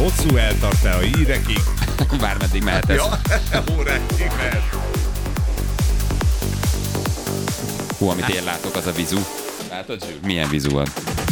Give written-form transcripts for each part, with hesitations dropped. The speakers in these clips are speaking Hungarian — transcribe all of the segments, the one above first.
hosszú eltart-e a hírekig? Bármeddig mehet ez. Ja, órákig mehet. Hú, amit én látok, az a vizu. Látod, Zsül? Milyen vizu van?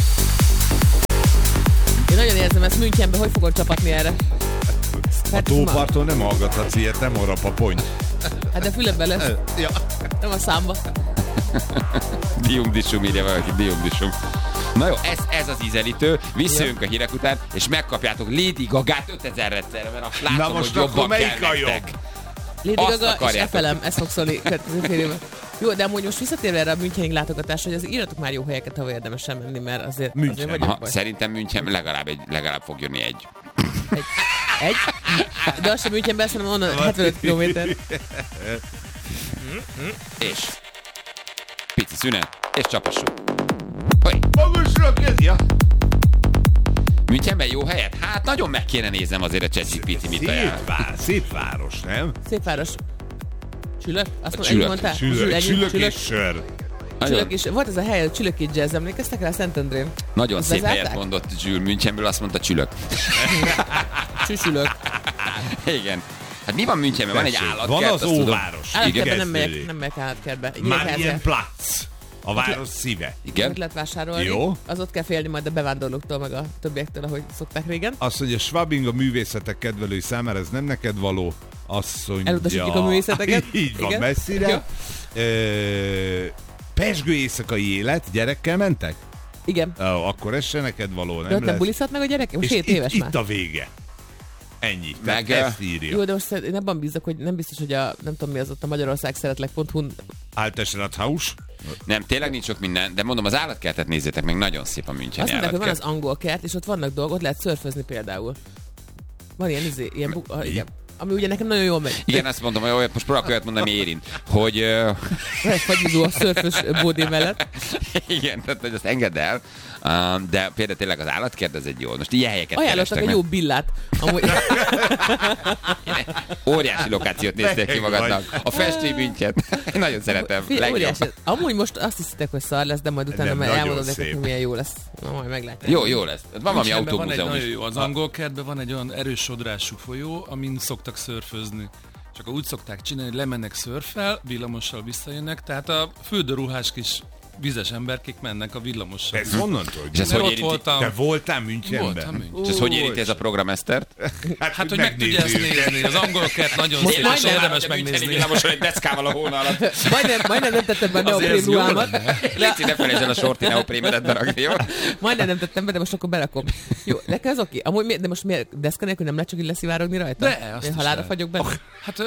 Én nagyon érzem ezt Münchenben, hogy fogod csapatni erre? A tóparton nem hallgathatsz ilyet, nem arra papony. Hát de füledben lesz. Ja. Nem a számba. Diumdisum, írja valaki, diumdisum. Na jó, ez az ízelítő, visszajönk a hírek után, és megkapjátok Lady Gagát 5000-szer, mert azt látom, Na most hogy akkor jobban melyik kell a jobb? nektek. Lady Azt Gaga és akarjátok. FLM, ez fog szólni következő fél évben. Jó, de amúgy most visszatérve erre a Münchenig látogatásra, hogy az írjatok már jó helyeket, ha érdemes sem menni, mert azért München. vagyok Aha, baj. szerintem München legalább fog jönni egy. Egy? De az sem Münchenben, hanem onnan 75 kilométer. És pici szünet, és csapassuk. Hogy? Magasra kezdja. Münchenben jó helyet? Hát nagyon meg kéne néznem azért a ChatGPT mit ajánl. Szép város, nem? Szép város. Csülök? Azt mondta, Csülök. mondtál? Csülök és sör. Csülök is. Volt ez a hely, a Csülöki Jazz, emlékeztek rá Szentendrén? Nagyon Azt szép bezárták? helyet mondott Zsül Münchenből, azt mondta Csülök. Csüsülök. Igen. Hát mi van Münchenben? Van egy Tessék, állatkert, van az azt tudom. óváros. Állatkertben nem Kezdődik. megyek állatkertbe. Marienplatz. A város szíve. Igen? Ott lehet vásárolni. Jó. Az ott kell félni majd a bevándorlóktól, meg a többiektől, ahogy szokták régen. Azt mondja, Schwabing a művészetek kedvelői számára, ez nem neked való. Azt mondja... Elutasítjuk a művészeteket. Így van, Igen. messzire. Pezsgő éjszakai élet, gyerekkel mentek? Igen. Akkor ez se neked való, De nem ott nem lesz. bulizhat meg a gyerek? Most És 7 éves már. itt a vége. Ennyi. Meg, Meg ezt írja. Jó, de most én abban bízok, hogy nem biztos, hogy a, nem tudom mi az ott a Magyarország szeretlek.hu-n. Altes Rathaus. Nem, tényleg nincs sok minden, de mondom, az állatkertet nézzétek meg, nagyon szép a Müncheni Azt mondják, hogy van az állatkert. angol kert, és ott vannak dolgok, ott lehet szörfözni például. Van ilyen igen. Ami ugye nekem nagyon jól megy. Igen, azt mondom, hogy olyat, most próbálok olyat mondani, ami érint, hogy Van egy fagyizó a szörfös bódé mellett. igen, tehát hogy azt engedd el, de például tényleg az állatkert, ez egy jó. Most ilyen helyeket Ajánlottak kerestek, egy jó mert billát. Amúgy, óriási lokációt néztél ki magadnak. A festői München. Én nagyon szeretem. Figyelj, Legjobb. óriási. Amúgy most azt hiszitek, hogy szar lesz, de majd utána Nem, már nagyon elmondom nektek, szép. hogy milyen jó lesz. Na, majd meglátjuk. Jó lesz. Van valami Münchenben van egy autómúzeum nagyon is. jó, az angol kertben van egy olyan erős sodrású folyó, amin szoktak szörfözni. Csak úgy szokták csinálni, hogy lemennek szörffel, villamossal visszajönnek, tehát a fürdőruhás kis vizes emberkék mennek a villamossal. Ez honnan tudod? És ez Mert hogy ott érinti? voltam. Te voltál Münchenben? Voltam München. És ez hogy érinti ez a program, Esztert? Hát, hogy meg tudja ezt nézni. Az angol kert nagyon szép, és majdnem érdemes megnézni. Villamoson egy deckával a hóna alatt. Majdnem nem tettem be a Azért neoprém ez jó ruhámat. Léci, ne felejtsd el a sorti neoprémedet berakni, jó? Majdnem nem tettem be, de most akkor berakom. Jó, nekem ez oké. Amúgy, de most miért deszka nélkül nem lehet csak így leszivárogni rajta? De, azt Én is halálra lehet. fagyok benne. Hát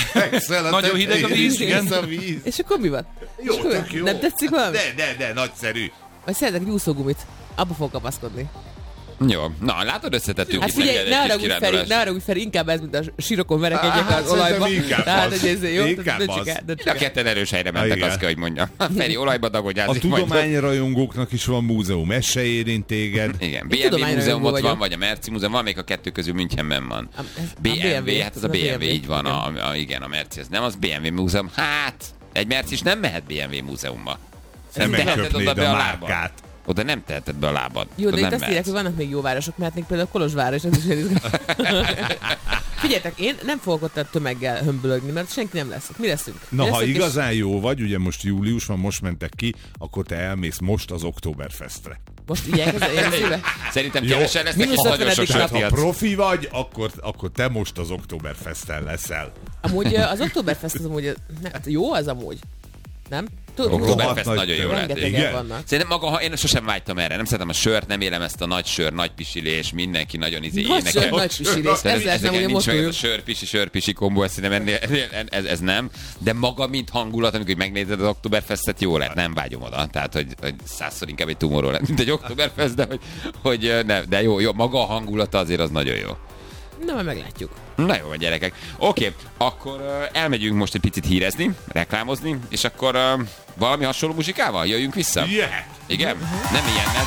Nagyon hideg a víz, igen. A víz. És akkor mi van? Jó, És akkor tök jó. Nem tetszik valami? De, nagyszerű. Vagy szeretek egy úszógumit. Abba fog kapaszkodni. Jó. Na, látod, összetettünk Hát itt figyelj, neked ne egy kis haragudj Feri, kirándulást. ne haragudj Feri, inkább ez, mint a sírokon verekedjek Hát, az olajba. szerintem inkább Tehát, az. hogy ez jó, Inkább döntsük az. el, döntsük A el. ketten erős helyre mentek, igen. azt kell, hogy mondjam. Feri, olajba A dagonyázik majd. tudományrajongóknak is van múzeum, ez se érint téged. Igen, Én BMW tudományrajongó múzeum ott van, vagyok. vagy a Merci múzeum, van még a kettő közül Münchenben van. A BMW, hát az a BMW, BMW, így van, igen, a Merci, ez nem az BMW múzeum. Hát, egy Merci is nem mehet BMW múzeumba. Nem teheted megköpnéd oda be a a lábad. márkát. Oda nem teheted be a lábad. Jó, de Oda itt nem azt írják, hogy mehetsz. vannak még jó városok, mehetnénk például Kolozsvárra, és ez is izgalmas. Figyeljetek, én nem fogok ott a tömeggel hömbölögni, mert senki nem lesz. Mi leszünk? Mi Na, ha leszünk, és igazán jó vagy, ugye most július van, most mentek ki, akkor te elmész most az Oktoberfestre. Most így elkezdem szíve. Szerintem Jó. kevesen lesznek, Mínusz ha nagyon 50. sok nap. sört Ha ihatsz. profi vagy, akkor te most az Oktoberfesten leszel. Amúgy az Oktoberfest az amúgy, hát jó az amúgy. Nem? Tudod, Oktoberfest Rohadt nagyon nagy jó lehet. rengetegen igen. vannak. Szerintem maga, én sosem vágytam erre, nem szeretem a sört, nem élem ezt a nagy sör, nagy pisilés, mindenki nagyon Nagy énekel. sör, nagy pisilés. Ez lehet nem ugye nincs meg ez a mostolyul. sörpisi kombó, ezt szerintem ez nem. De maga, mint hangulat, amikor megnézed az Oktoberfestet, jó lett, nem vágyom oda. Tehát, hogy 100-szor inkább egy tumorról lett, mint egy Oktoberfest, de nem, de jó, maga a hangulata azért az nagyon jó. Na, majd meglátjuk. Na jó, gyerekek. Oké, akkor elmegyünk most egy picit hírezni, reklámozni, és akkor valami hasonló muzsikával jöjjünk vissza? Yeah. Igen? Nem ilyennel,